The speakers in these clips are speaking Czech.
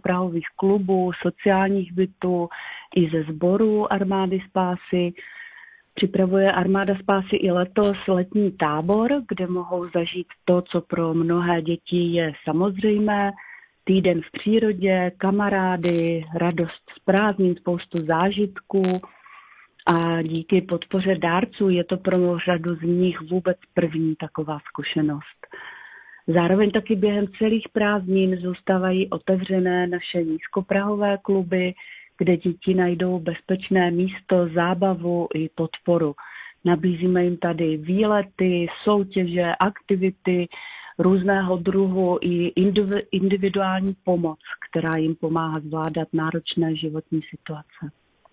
nízkoprahových klubů, sociálních bytů i ze sborů Armády spásy. Připravuje Armáda spásy i letos letní tábor, kde mohou zažít to, co pro mnohé děti je samozřejmé. Týden v přírodě, kamarády, radost z prázdnin, spoustu zážitků. A díky podpoře dárců je to pro řadu z nich vůbec první taková zkušenost. Zároveň taky během celých prázdnin zůstávají otevřené naše nízkoprahové kluby, kde děti najdou bezpečné místo, zábavu i podporu. Nabízíme jim tady výlety, soutěže, aktivity různého druhu i individuální pomoc, která jim pomáhá zvládat náročné životní situace.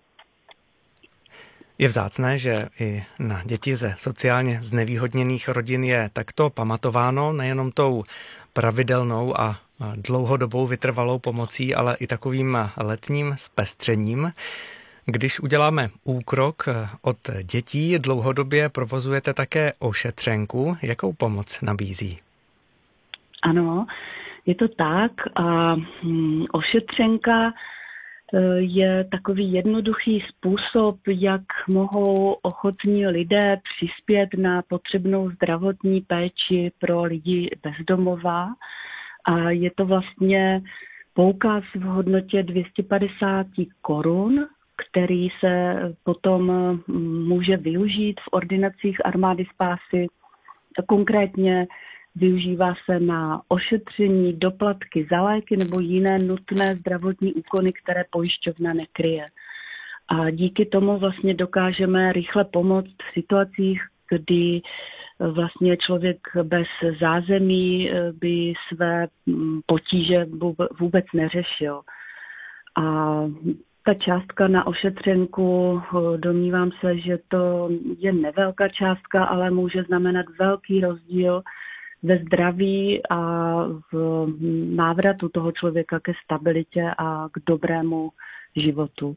Je vzácné, že i na děti ze sociálně znevýhodněných rodin je takto pamatováno nejenom tou pravidelnou a dlouhodobou vytrvalou pomocí, ale i takovým letním zpestřením. Když uděláme úkrok od dětí, dlouhodobě provozujete také ošetřenku. Jakou pomoc nabízí? Ano, je to tak. A ošetřenka je takový jednoduchý způsob, jak mohou ochotní lidé přispět na potřebnou zdravotní péči pro lidi bezdomova. A je to vlastně poukaz v hodnotě 250 korun, který se potom může využít v ordinacích Armády spásy. Konkrétně využívá se na ošetření, doplatky za léky nebo jiné nutné zdravotní úkony, které pojišťovna nekryje. A díky tomu vlastně dokážeme rychle pomoct v situacích, kdy vlastně člověk bez zázemí by své potíže vůbec neřešil. A ta částka na ošetřenku, domnívám se, že to je nevelká částka, ale může znamenat velký rozdíl ve zdraví a v návratu toho člověka ke stabilitě a k dobrému životu.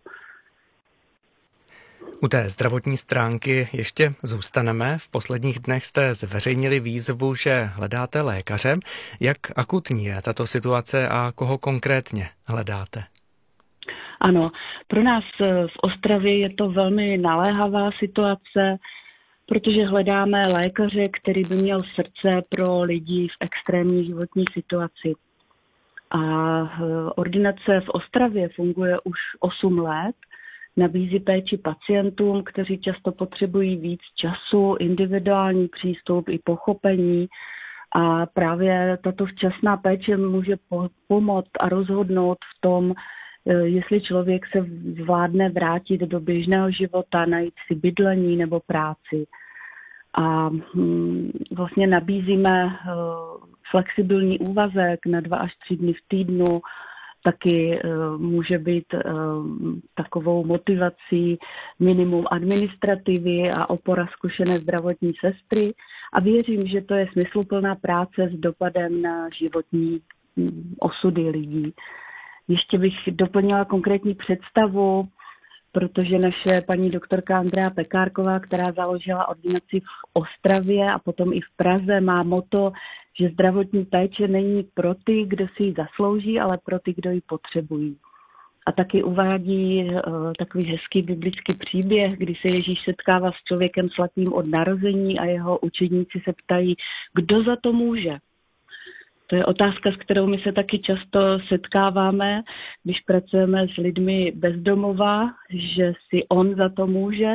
U té zdravotní stránky ještě zůstaneme. V posledních dnech jste zveřejnili výzvu, že hledáte lékaře. Jak akutní je tato situace a koho konkrétně hledáte? Ano, pro nás v Ostravě je to velmi naléhavá situace, protože hledáme lékaře, který by měl srdce pro lidi v extrémní životní situaci. A ordinace v Ostravě funguje už 8 let, nabízí péči pacientům, kteří často potřebují víc času, individuální přístup i pochopení. A právě tato včasná péče může pomoct a rozhodnout v tom, jestli člověk se zvládne vrátit do běžného života, najít si bydlení nebo práci. A vlastně nabízíme flexibilní úvazek na 2 až 3 dny v týdnu, taky může být takovou motivací minimum administrativy a opora zkušené zdravotní sestry. A věřím, že to je smysluplná práce s dopadem na životní osudy lidí. Ještě bych doplnila konkrétní představu, protože naše paní doktorka Andrea Pekárková, která založila ordinaci v Ostravě a potom i v Praze, má motto, že zdravotní péče není pro ty, kdo si ji zaslouží, ale pro ty, kdo ji potřebují. A taky uvádí takový hezký biblický příběh, kdy se Ježíš setkává s člověkem svatým od narození a jeho učedníci se ptají, kdo za to může. To je otázka, s kterou my se taky často setkáváme, když pracujeme s lidmi bezdomova, že si on za to může.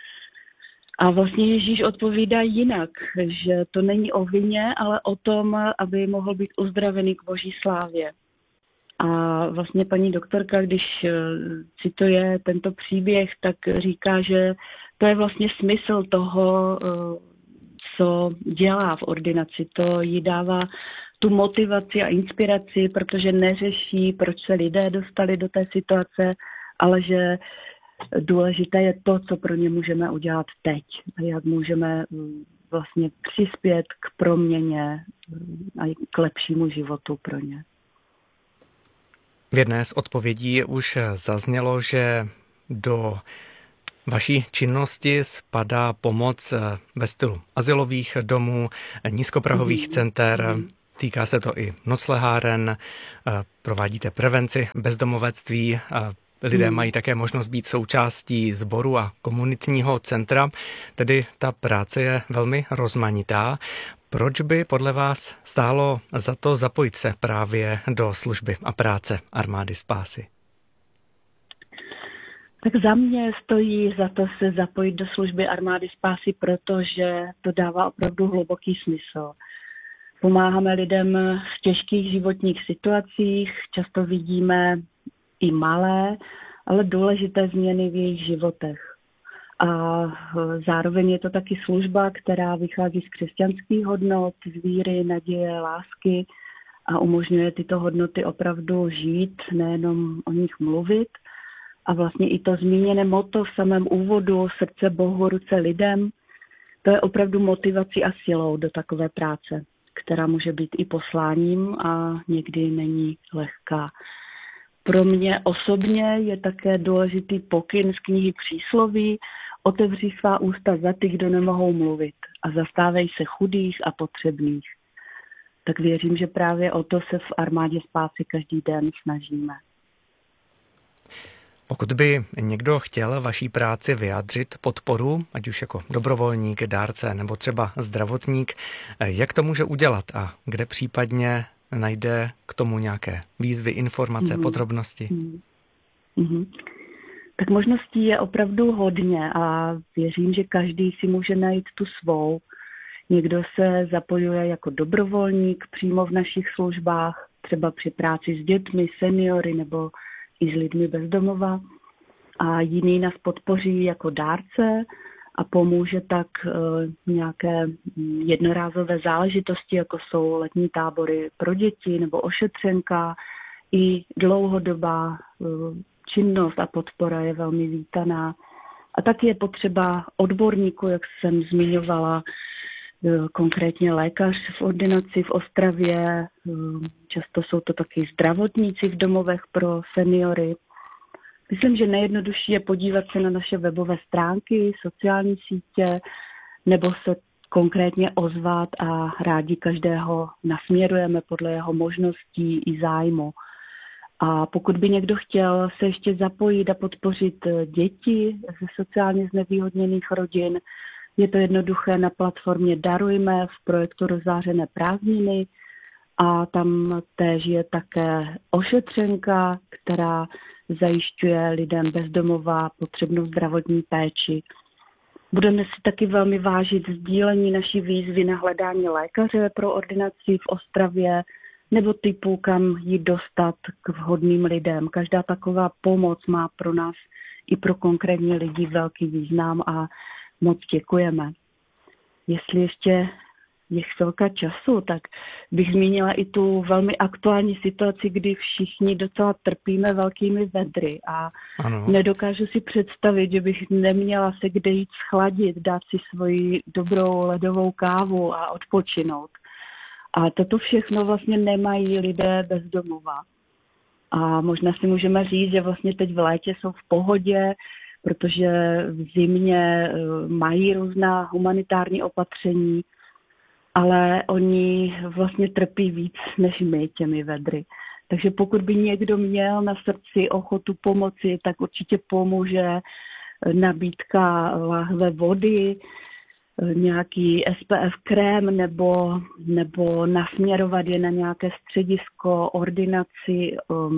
A vlastně Ježíš odpovídá jinak, že to není o vině, ale o tom, aby mohl být uzdravený k Boží slávě. A vlastně paní doktorka, když cituje tento příběh, tak říká, že to je vlastně smysl toho, co dělá v ordinaci. To jí dává tu motivaci a inspiraci, protože neřeší, proč se lidé dostali do té situace, ale že důležité je to, co pro ně můžeme udělat teď a jak můžeme vlastně přispět k proměně a k lepšímu životu pro ně. V jedné z odpovědí už zaznělo, že do vaší činnosti spadá pomoc ve stylu azylových domů, nízkoprahových center, týká se to i nocleháren, provádíte prevenci bezdomovectví, lidé mají také možnost být součástí sboru a komunitního centra, tedy ta práce je velmi rozmanitá. Proč by podle vás stálo za to zapojit se právě do služby a práce Armády spásy? Tak za mě stojí za to se zapojit do služby Armády spásy, protože to dává opravdu hluboký smysl. Pomáháme lidem v těžkých životních situacích, často vidíme i malé, ale důležité změny v jejich životech. A zároveň je to taky služba, která vychází z křesťanských hodnot, z víry, naděje, lásky a umožňuje tyto hodnoty opravdu žít, nejenom o nich mluvit. A vlastně i to zmíněné motto v samém úvodu srdce Bohu, ruce lidem, to je opravdu motivací a silou do takové práce, která může být i posláním a někdy není lehká. Pro mě osobně je také důležitý pokyn z knihy Přísloví: otevři svá ústa za ty, kdo nemohou mluvit, a zastávej se chudých a potřebných. Tak věřím, že právě o to se v Armádě spásy každý den snažíme. Pokud by někdo chtěl vaší práci vyjádřit podporu, ať už jako dobrovolník, dárce nebo třeba zdravotník, jak to může udělat a kde případně najde k tomu nějaké výzvy, informace, podrobnosti? Tak možností je opravdu hodně a věřím, že každý si může najít tu svou. Někdo se zapojuje jako dobrovolník přímo v našich službách, třeba při práci s dětmi, seniory nebo i s lidmi bez domova, a jiný nás podpoří jako dárce a pomůže tak nějaké jednorázové záležitosti, jako jsou letní tábory pro děti nebo ošetřenka. I dlouhodobá činnost a podpora je velmi vítaná. A taky je potřeba odborníků, jak jsem zmiňovala, konkrétně lékař v ordinaci v Ostravě, často jsou to taky zdravotníci v domovech pro seniory. Myslím, že nejjednodušší je podívat se na naše webové stránky, sociální sítě, nebo se konkrétně ozvat a rádi každého nasměrujeme podle jeho možností i zájmu. A pokud by někdo chtěl se ještě zapojit a podpořit děti ze sociálně znevýhodněných rodin, je to jednoduché na platformě Darujme v projektu Rozzářené prázdniny a tam též je také ošetřenka, která zajišťuje lidem bez domova potřebnou zdravotní péči. Budeme si taky velmi vážit sdílení naší výzvy na hledání lékaře pro ordinaci v Ostravě nebo typu, kam ji dostat k vhodným lidem. Každá taková pomoc má pro nás i pro konkrétní lidi velký význam a moc děkujeme. Jestli ještě je chvilka času, tak bych zmínila i tu velmi aktuální situaci, kdy všichni docela trpíme velkými vedry a nedokážu si představit, že bych neměla se kde jít schladit, dát si svoji dobrou ledovou kávu a odpočinout. A toto všechno vlastně nemají lidé bez domova. A možná si můžeme říct, že vlastně teď v létě jsou v pohodě, protože v zimě mají různá humanitární opatření, ale oni vlastně trpí víc než my těmi vedry. Takže pokud by někdo měl na srdci ochotu pomoci, tak určitě pomůže nabídka láhve vody, nějaký SPF krém nebo nasměrovat je na nějaké středisko, ordinaci,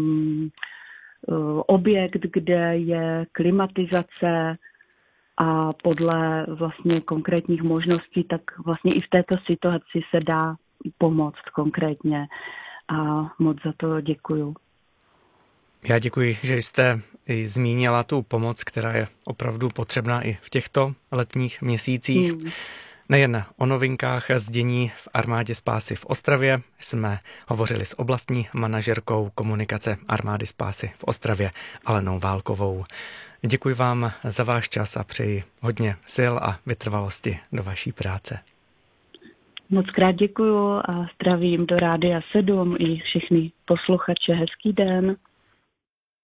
objekt, kde je klimatizace a podle vlastně konkrétních možností, tak vlastně i v této situaci se dá pomoct konkrétně a moc za to děkuju. Já děkuji, že jste i zmínila tu pomoc, která je opravdu potřebná i v těchto letních měsících. Nejen o novinkách z dění v Armádě spásy v Ostravě jsme hovořili s oblastní manažerkou komunikace Armády spásy v Ostravě Alenou Válkovou. Děkuji vám za váš čas a přeji hodně sil a vytrvalosti do vaší práce. Moc krát děkuju a zdravím do Rádia 7 i všechny posluchače. Hezký den.